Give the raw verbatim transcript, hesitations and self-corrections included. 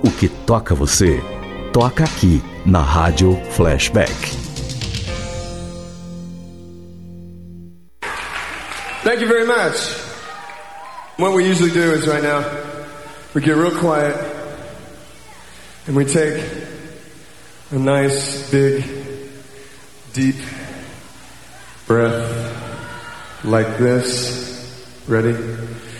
O que toca você, toca aqui na Rádio Flashback. Thank you very much. What we usually do is right now, we get real quiet and we take a nice, big, deep breath like this. Ready?